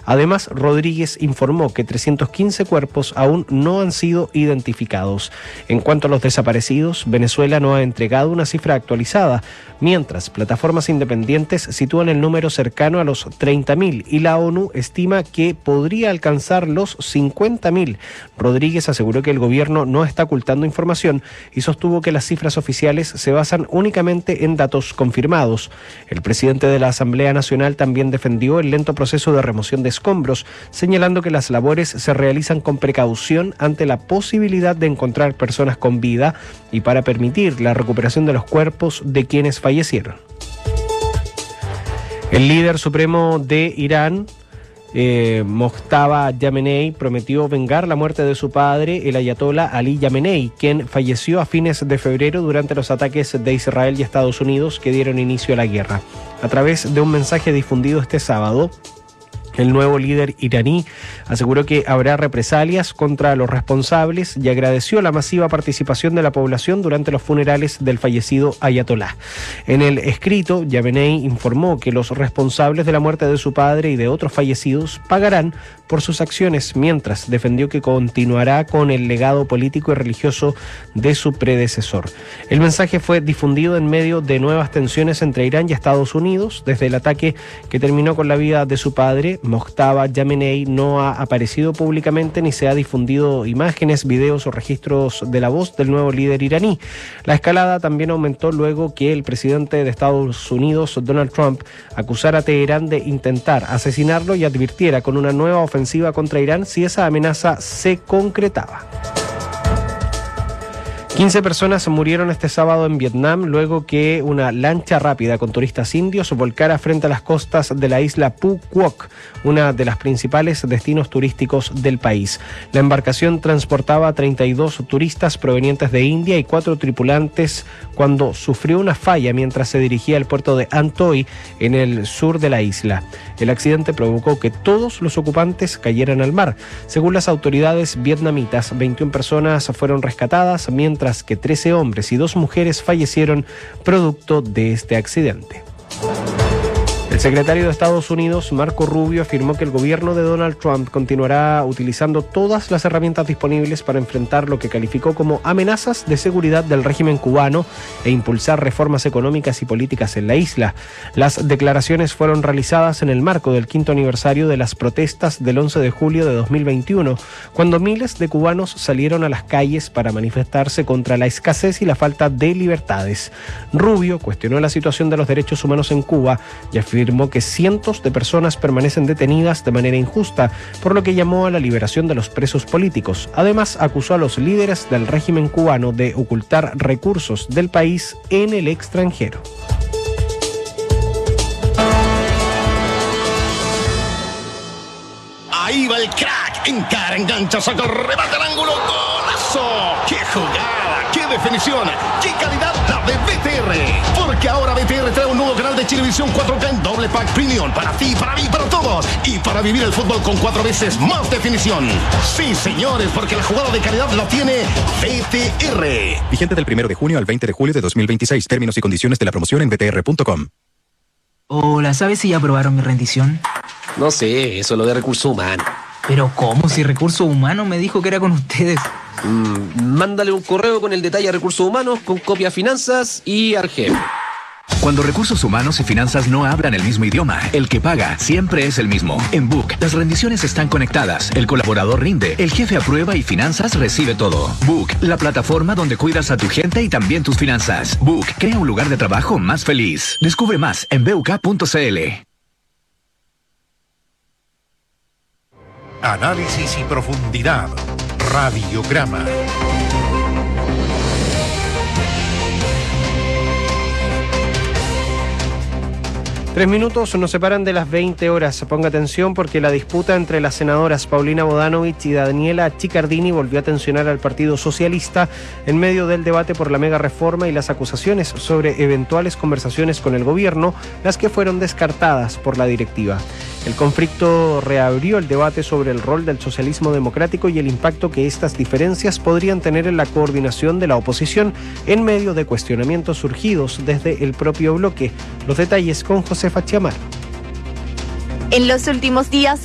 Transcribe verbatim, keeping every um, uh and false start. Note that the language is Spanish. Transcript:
Además, Rodríguez informó que trescientos quince cuerpos aún no han sido identificados. En cuanto a los desaparecidos, Venezuela no ha entregado una cifra actualizada, mientras plataformas independientes sitúan el número cercano a los treinta mil y la ONU estima que podría alcanzar los cincuenta mil. Rodríguez aseguró que el gobierno no está ocultando información y sostuvo que las cifras oficiales se basan únicamente en datos confirmados. El presidente de la Asamblea Nacional también defendió el lento proceso de remoción de escombros, señalando que las labores se realizan con precaución ante la posibilidad de encontrar personas con vida y para permitir la recuperación de los cuerpos de quienes fallecieron. El líder supremo de Irán, Eh, Mojtaba Yamenei, prometió vengar la muerte de su padre, el ayatolá Ali Yamenei, quien falleció a fines de febrero durante los ataques de Israel y Estados Unidos que dieron inicio a la guerra. A través de un mensaje difundido este sábado, el nuevo líder iraní aseguró que habrá represalias contra los responsables y agradeció la masiva participación de la población durante los funerales del fallecido ayatolá. En el escrito, Yamenei informó que los responsables de la muerte de su padre y de otros fallecidos pagarán por sus acciones, mientras defendió que continuará con el legado político y religioso de su predecesor. El mensaje fue difundido en medio de nuevas tensiones entre Irán y Estados Unidos. Desde el ataque que terminó con la vida de su padre, Mojtaba Yamenei no ha aparecido públicamente ni se ha difundido imágenes, videos o registros de la voz del nuevo líder iraní. La escalada también aumentó luego que el presidente de Estados Unidos, Donald Trump, acusara a Teherán de intentar asesinarlo y advirtiera con una nueva ofensiva contra Irán si esa amenaza se concretaba. quince personas murieron este sábado en Vietnam luego que una lancha rápida con turistas indios volcara frente a las costas de la isla Phu Quoc, una de las principales destinos turísticos del país. La embarcación transportaba a treinta y dos turistas provenientes de India y cuatro tripulantes cuando sufrió una falla mientras se dirigía al puerto de An Thoi en el sur de la isla. El accidente provocó que todos los ocupantes cayeran al mar. Según las autoridades vietnamitas, veintiuna personas fueron rescatadas, mientras que trece hombres y dos mujeres fallecieron producto de este accidente. El secretario de Estados Unidos, Marco Rubio, afirmó que el gobierno de Donald Trump continuará utilizando todas las herramientas disponibles para enfrentar lo que calificó como amenazas de seguridad del régimen cubano e impulsar reformas económicas y políticas en la isla. Las declaraciones fueron realizadas en el marco del quinto aniversario de las protestas del once de julio de dos mil veintiuno, cuando miles de cubanos salieron a las calles para manifestarse contra la escasez y la falta de libertades. Rubio cuestionó la situación de los derechos humanos en Cuba y afirmó que cientos de personas permanecen detenidas de manera injusta, por lo que llamó a la liberación de los presos políticos. Además, acusó a los líderes del régimen cubano de ocultar recursos del país en el extranjero. Ahí va el crack, encara, engancha, saca el remate al ángulo, golazo. ¡Qué jugada! ¡Qué definición! ¡Qué calidad la de B T R! Porque ahora B T R trae un nuevo canal de Chilevisión cuatro K en doble pack premium para ti, para mí, para todos y para vivir el fútbol con cuatro veces más definición. Sí, señores, porque la jugada de calidad la tiene B T R. Vigente del primero de junio al veinte de julio de dos mil veintiséis. Términos y condiciones de la promoción en b t r punto com. Hola, ¿sabes si ya aprobaron mi rendición? No sé, eso es lo de recursos humanos. ¿Pero cómo? Si Recursos Humanos me dijo que era con ustedes. Mm, mándale un correo con el detalle a Recursos Humanos, con copia a Finanzas y Argel. Cuando Recursos Humanos y Finanzas no hablan el mismo idioma, el que paga siempre es el mismo. En Book, las rendiciones están conectadas, el colaborador rinde, el jefe aprueba y Finanzas recibe todo. Book, la plataforma donde cuidas a tu gente y también tus finanzas. Book, crea un lugar de trabajo más feliz. Descubre más en b u k punto c l. Análisis y profundidad. Radiograma. Tres minutos nos separan de las veinte horas. Ponga atención porque la disputa entre las senadoras Paulina Bodanovich y Daniela Chiccardini volvió a tensionar al Partido Socialista en medio del debate por la mega reforma y las acusaciones sobre eventuales conversaciones con el gobierno, las que fueron descartadas por la directiva. El conflicto reabrió el debate sobre el rol del socialismo democrático y el impacto que estas diferencias podrían tener en la coordinación de la oposición en medio de cuestionamientos surgidos desde el propio bloque. Los detalles con Josefa Chiamar. En los últimos días